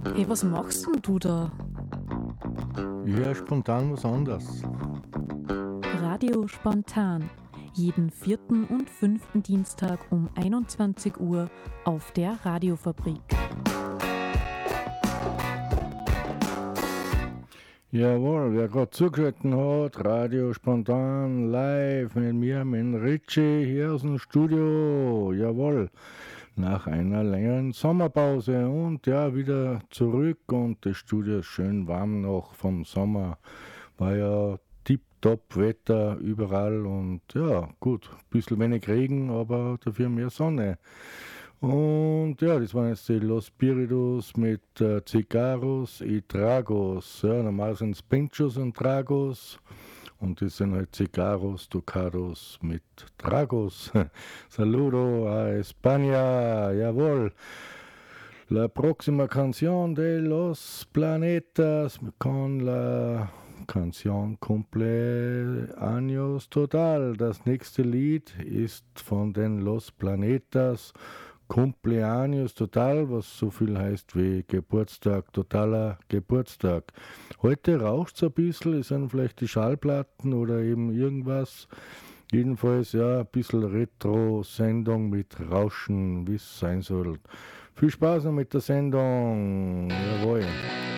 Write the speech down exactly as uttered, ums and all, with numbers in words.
Hey, was machst denn du da? Ich höre spontan was anderes. Radio Spontan. Jeden vierten und fünften Dienstag um einundzwanzig Uhr auf der Radiofabrik. Jawohl, wer gerade zugeschaltet hat, Radio Spontan live mit mir, mit Richie hier aus dem Studio. Jawohl, nach einer längeren Sommerpause und ja, wieder zurück und das Studio ist schön warm noch vom Sommer. War ja tipptopp Wetter überall und ja, gut, ein bisschen wenig Regen, aber dafür mehr Sonne. Und ja, das waren jetzt die Los Spiritus mit äh, Cigarros y Tragos. Ja, normal sind es Pinchos und Tragos. Und das sind halt Cigarros, Ducados mit Tragos. Saludo a España, jawohl. La próxima canción de los planetas con la Canción Cumpleaños Total. Das nächste Lied ist von den Los Planetas. Cumpleaños Total, was so viel heißt wie Geburtstag, totaler Geburtstag. Heute raucht es ein bisschen, es sind vielleicht die Schallplatten oder eben irgendwas. Jedenfalls ja ein bisschen Retro-Sendung mit Rauschen, wie es sein soll. Viel Spaß noch mit der Sendung, jawohl.